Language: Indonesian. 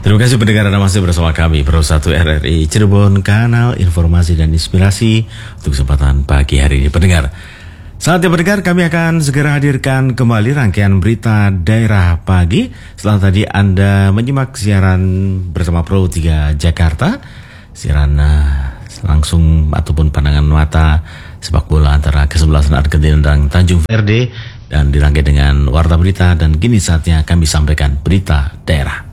Terima kasih pendengar, Anda masih bersama kami Pro 1 RRI Cirebon, kanal informasi dan inspirasi untuk kesempatan pagi hari ini. Pendengar, saatnya pendengar, kami akan segera hadirkan kembali rangkaian berita daerah pagi. Setelah tadi Anda menyimak siaran bersama Pro 3 Jakarta, siaran langsung ataupun pandangan mata sepak bola antara kesebelasan Argentina dan Tanjung Verde, dan dirangkai dengan warta berita. Dan kini saatnya kami sampaikan berita daerah.